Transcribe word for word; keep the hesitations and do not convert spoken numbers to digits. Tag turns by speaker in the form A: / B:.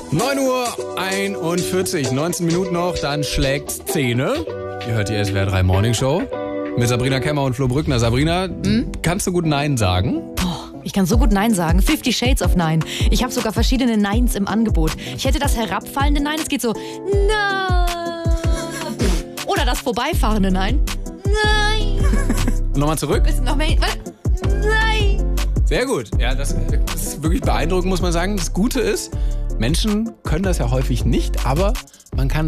A: neun Uhr einundvierzig, neunzehn Minuten noch, dann schlägt's Zähne. Ihr hört die S W R drei Morning Show mit Sabrina Kemmer und Flo Brückner. Sabrina, hm? kannst du gut Nein sagen?
B: Oh, ich kann so gut Nein sagen. Fifty Shades of Nein. Ich habe sogar verschiedene Neins im Angebot. Ich hätte das herabfallende Nein, es geht so Nein. Oder das vorbeifahrende Nein. Nein.
A: Nochmal zurück?
B: Bisschen noch mehr. Nein.
A: Sehr gut. Ja, das, das ist wirklich beeindruckend, muss man sagen. Das Gute ist, Menschen können das ja häufig nicht, aber man kann